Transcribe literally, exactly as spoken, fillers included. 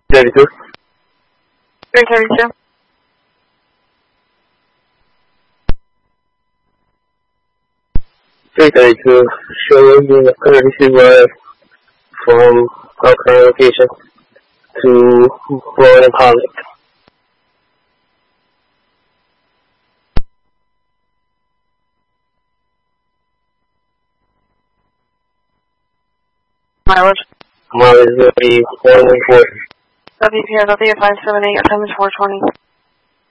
thirty-two. three thirty-two. three thirty-two, showing the courtesy ride from our current location to Rowan Holland. Mileage. Mileage will be one one four. W P R W five seven eight, your time is four twenty.